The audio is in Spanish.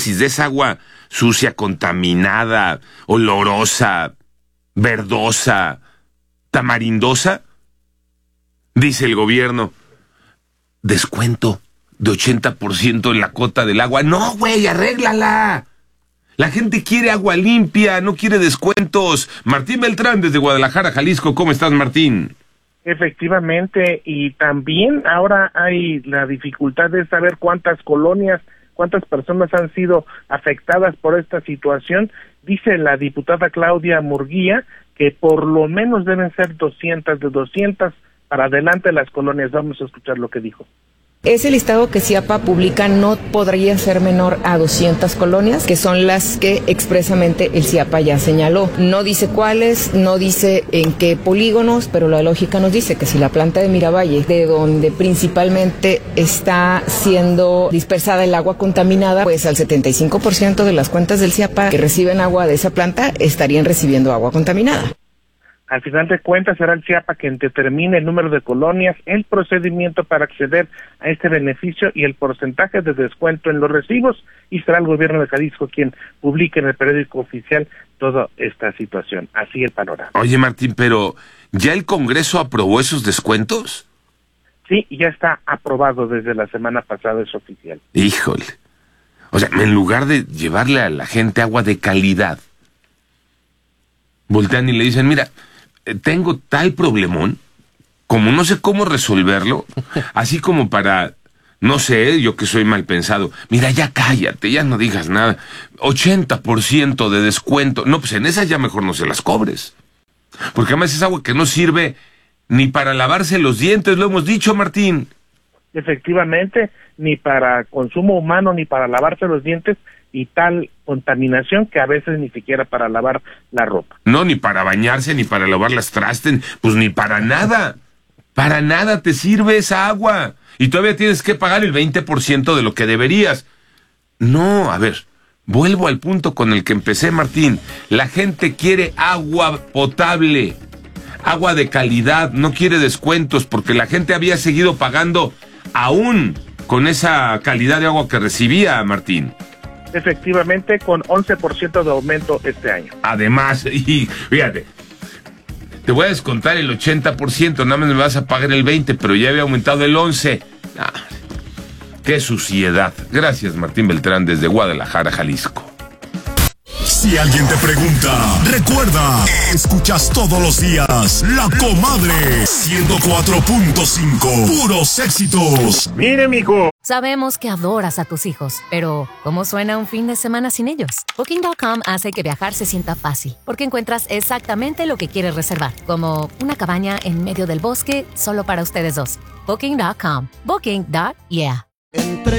análisis de esa agua sucia, contaminada, olorosa, verdosa, tamarindosa? Dice el gobierno, descuento de 80% en la cota del agua. No, güey, arréglala. La gente quiere agua limpia, no quiere descuentos. Martín Beltrán, desde Guadalajara, Jalisco. ¿Cómo estás, Martín? Efectivamente, y también ahora hay la dificultad de saber cuántas colonias, cuántas personas han sido afectadas por esta situación. Dice la diputada Claudia Murguía que por lo menos deben ser 200 para adelante las colonias. Vamos a escuchar lo que dijo. Ese listado que CIAPA publica no podría ser menor a 200 colonias, que son las que expresamente el CIAPA ya señaló. No dice cuáles, no dice en qué polígonos, pero la lógica nos dice que si la planta de Miravalle, de donde principalmente está siendo dispersada el agua contaminada, pues al 75% de las cuentas del CIAPA que reciben agua de esa planta estarían recibiendo agua contaminada. Al final de cuentas será el CIAPA quien determine el número de colonias, el procedimiento para acceder a este beneficio y el porcentaje de descuento en los recibos, y será el gobierno de Jalisco quien publique en el periódico oficial toda esta situación. Así el panorama. Oye, Martín, pero ¿ya el Congreso aprobó esos descuentos? Sí, ya está aprobado desde la semana pasada, es oficial. Híjole. O sea, en lugar de llevarle a la gente agua de calidad, voltean y le dicen, mira, tengo tal problemón, como no sé cómo resolverlo, así como para, no sé, yo que soy mal pensado, mira, ya cállate, ya no digas nada, 80% de descuento, no, pues en esas ya mejor no se las cobres, porque además es agua que no sirve ni para lavarse los dientes, lo hemos dicho, Martín. Efectivamente, ni para consumo humano, ni para lavarse los dientes, y tal contaminación que a veces ni siquiera para lavar la ropa. No, ni para bañarse, ni para lavar las trastes, pues ni para nada. Para nada te sirve esa agua. Y todavía tienes que pagar el 20% de lo que deberías. No, a ver, vuelvo al punto con el que empecé, Martín. La gente quiere agua potable, agua de calidad, no quiere descuentos, porque la gente había seguido pagando aún con esa calidad de agua que recibía, Martín. Efectivamente, con 11% de aumento este año. Además, y fíjate, te voy a descontar el 80%, nada más me vas a pagar el 20%, pero ya había aumentado el 11%. Ah, ¡qué suciedad! Gracias, Martín Beltrán, desde Guadalajara, Jalisco. Si alguien te pregunta, recuerda, escuchas todos los días La Comadre 104.5, puros éxitos. Mire, mijo. Sabemos que adoras a tus hijos, pero ¿cómo suena un fin de semana sin ellos? Booking.com hace que viajar se sienta fácil, porque encuentras exactamente lo que quieres reservar, como una cabaña en medio del bosque solo para ustedes dos. Booking.com. Booking.yeah. Entre